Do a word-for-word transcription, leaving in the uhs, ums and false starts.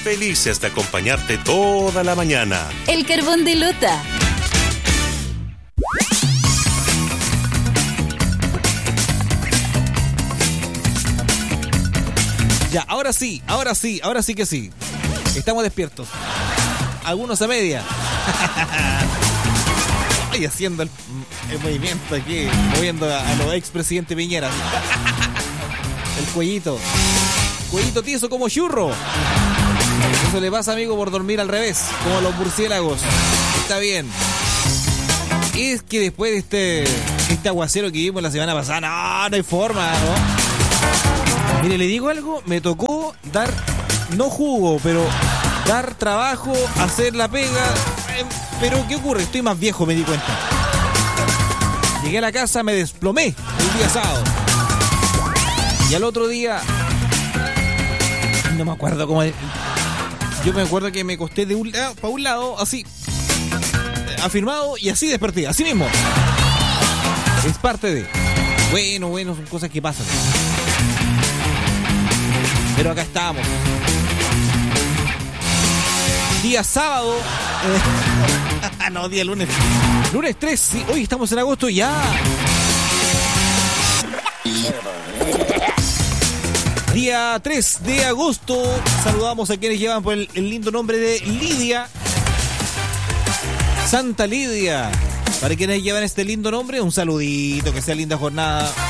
felices de acompañarte toda la mañana. El Carbón de Lota. Ya, ahora sí, ahora sí, ahora sí que sí. Estamos despiertos. Algunos a media. Ay, haciendo el, el movimiento aquí, moviendo a, a los expresidentes Piñera. El cuellito. Cuellito tieso como churro. Eso le pasa, amigo, por dormir al revés, como a los murciélagos. Está bien. Es que después de este, este aguacero que vimos la semana pasada, no, no hay forma, ¿no? Mire, le digo algo, me tocó dar, no jugo, pero dar trabajo, hacer la pega. Eh, pero ¿qué ocurre? Estoy más viejo, me di cuenta. Llegué a la casa, me desplomé el día sábado. Y al otro día, no me acuerdo cómo... Yo me acuerdo que me acosté de un lado para un lado, así, afirmado, y así desperté, así mismo. Es parte de... Bueno, bueno, son cosas que pasan. Pero acá estamos. Día sábado. Eh, no, día lunes. Lunes tres, sí. Hoy estamos en agosto ya. Día tres de agosto. Saludamos a quienes llevan por el, el lindo nombre de Lidia. Santa Lidia. Para quienes llevan este lindo nombre, un saludito, que sea linda jornada.